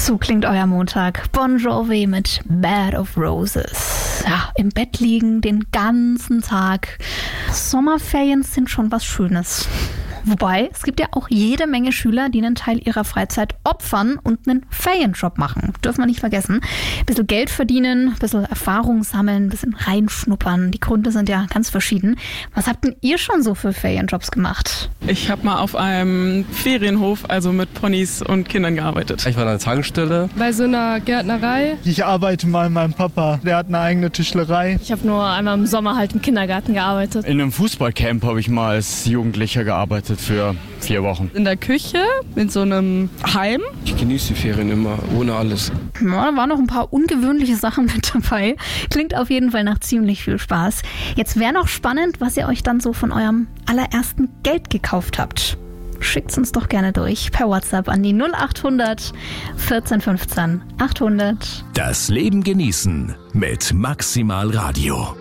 So klingt euer Montag. Bon Jovi mit Bed of Roses. Ja, im Bett liegen den ganzen Tag. Sommerferien sind schon was Schönes. Wobei, es gibt ja auch jede Menge Schüler, die einen Teil ihrer Freizeit opfern und einen Ferienjob machen. Dürfen wir nicht vergessen. Ein bisschen Geld verdienen, ein bisschen Erfahrung sammeln, ein bisschen reinschnuppern. Die Gründe sind ja ganz verschieden. Was habt denn ihr schon so für Ferienjobs gemacht? Ich habe mal auf einem Ferienhof, also mit Ponys und Kindern gearbeitet. Ich war an der Tankstelle. Bei so einer Gärtnerei. Ich arbeite mal mit meinem Papa, der hat eine eigene Tischlerei. Ich habe nur einmal im Sommer halt im Kindergarten gearbeitet. In einem Fußballcamp habe ich mal als Jugendlicher gearbeitet für 4 Wochen. In der Küche, in so einem Heim. Ich genieße die Ferien immer, ohne alles. Ja, da waren noch ein paar ungewöhnliche Sachen mit dabei. Klingt auf jeden Fall nach ziemlich viel Spaß. Jetzt wäre noch spannend, was ihr euch dann so von eurem allerersten Geld gekauft habt. Schickt's uns doch gerne durch per WhatsApp an die 0800 14 15 800. Das Leben genießen mit Maximal Radio.